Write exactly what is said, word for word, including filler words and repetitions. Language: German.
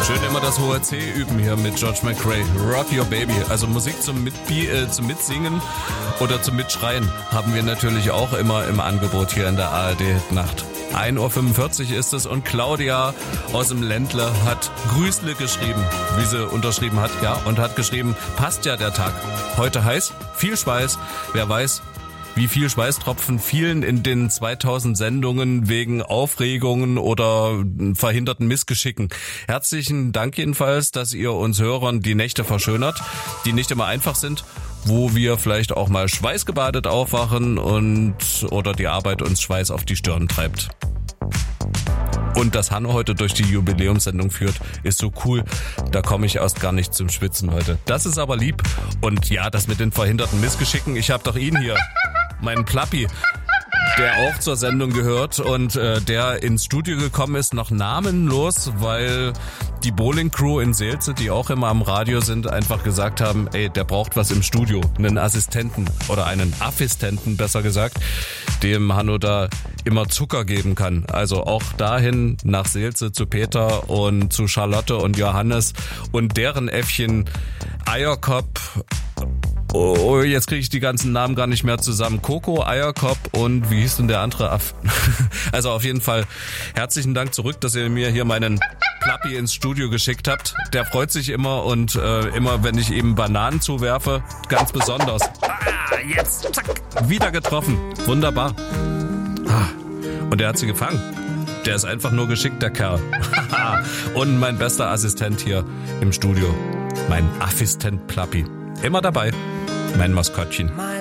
Schön immer das hohe C üben hier mit George McRae. Rock Your Baby. Also Musik zum, Mitbi- äh, zum Mitsingen oder zum Mitschreien haben wir natürlich auch immer im Angebot hier in der A R D-Nacht. ein Uhr fünfundvierzig ist es und Claudia aus dem Ländle hat Grüßle geschrieben, wie sie unterschrieben hat, ja, und hat geschrieben, passt ja der Tag. Heute heiß, viel Schweiß, wer weiß, wie viel Schweißtropfen fielen in den zweitausend Sendungen wegen Aufregungen oder verhinderten Missgeschicken. Herzlichen Dank jedenfalls, dass ihr uns Hörern die Nächte verschönert, die nicht immer einfach sind, wo wir vielleicht auch mal schweißgebadet aufwachen und oder die Arbeit uns Schweiß auf die Stirn treibt. Und dass Hanno heute durch die Jubiläumssendung führt, ist so cool. Da komme ich erst gar nicht zum Schwitzen heute. Das ist aber lieb. Und ja, das mit den verhinderten Missgeschicken, ich habe doch ihn hier, meinen Plappi, der auch zur Sendung gehört und äh, der ins Studio gekommen ist, noch namenlos, weil die Bowling-Crew in Seelze, die auch immer am Radio sind, einfach gesagt haben, ey, der braucht was im Studio, einen Assistenten oder einen Affistenten, besser gesagt, dem Hanno da immer Zucker geben kann. Also auch dahin nach Seelze zu Peter und zu Charlotte und Johannes und deren Äffchen Eierkopf. Oh, jetzt kriege ich die ganzen Namen gar nicht mehr zusammen. Coco, Eierkopf und wie hieß denn der andere Aff? Also auf jeden Fall herzlichen Dank zurück, dass ihr mir hier meinen Plappi ins Studio geschickt habt. Der freut sich immer und äh, immer, wenn ich ihm Bananen zuwerfe, ganz besonders. Ah, jetzt, zack, wieder getroffen. Wunderbar. Ah, und er hat sie gefangen. Der ist einfach nur geschickt, der Kerl. Und mein bester Assistent hier im Studio. Mein Affistent Plappi. Immer dabei. Mein Maskottchen.